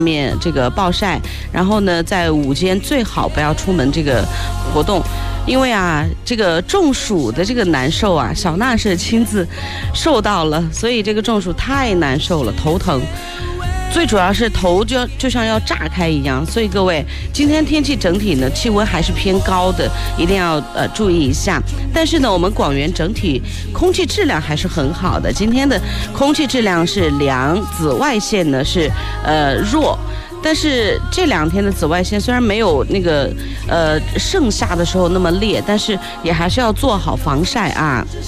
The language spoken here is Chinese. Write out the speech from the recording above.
面这个暴晒，然后呢，在午间最好不要出门这个活动，因为啊，这个中暑的这个难受啊，小娜是亲自受到了，所以这个中暑太难受了，头疼。最主要是头就像要炸开一样，所以各位，今天天气整体呢气温还是偏高的，一定要注意一下。但是呢，我们广元整体空气质量还是很好的，今天的空气质量是良，紫外线呢是弱。但是这2天的紫外线虽然没有那个盛夏的时候那么烈，但是也还是要做好防晒啊。